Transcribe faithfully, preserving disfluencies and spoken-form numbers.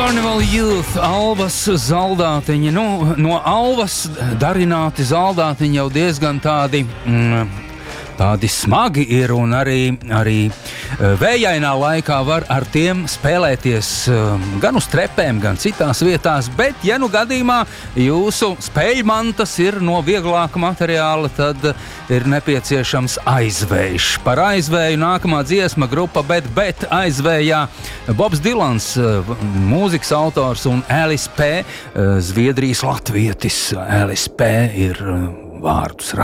Carnival Youth, Alvas Zaldātiņa. Nu, no Alvas darināti zaldātiņi jau diezgan tādi, mm, tādi smagi ir, un arī, arī vējainā laikā var ar tiem spēlēties gan uz trepēm, gan citās vietās, bet, ja nu gadījumā jūsu spēļmantas ir no vieglāka materiāla, tad ir nepieciešams aizvējš. Par aizvēju nākamā dziesma grupa Bet Bet aizvējā Bobs Dilans, mūzikas autors, un Alice P, Zviedrijas latvietis. Alice P ir vārdus